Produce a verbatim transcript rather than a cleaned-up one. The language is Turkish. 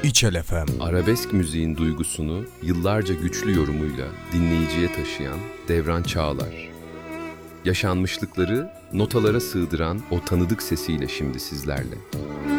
İçel F M. Arabesk müziğin duygusunu yıllarca güçlü yorumuyla dinleyiciye taşıyan Devran Çağlar. Yaşanmışlıkları notalara sığdıran o tanıdık sesiyle şimdi sizlerle.